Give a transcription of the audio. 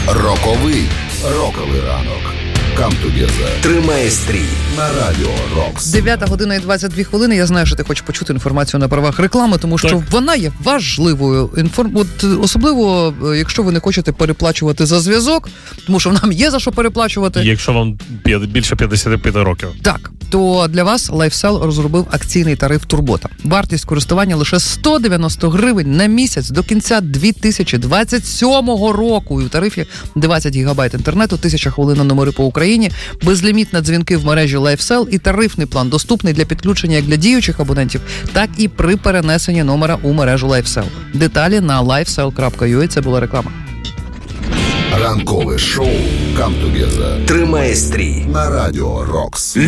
Роковий ранок. Come together. Тримає стрій На Радіо Рокс. 9:22. Я знаю, що ти хочеш почути інформацію на правах реклами, тому що вона є важливою. Особливо, якщо ви не хочете переплачувати за зв'язок, тому що нам є за що переплачувати. Якщо вам більше 55 років. Так, то для вас LifeSell розробив акційний тариф «Турбота». Вартість користування лише 190 гривень на місяць до кінця 2027 року. І у тарифі 20 гігабайт інтернету, 1000 хвилин на номери по Україні, безлімітні дзвінки в мережі LifeSell і тарифний план доступний для підключення як для діючих абонентів, так і при перенесенні номера у мережу LifeSell. Деталі на lifesell.ua. Це була реклама. Ранкове шоу Come together. Тримає стрій На Радіо Рокс.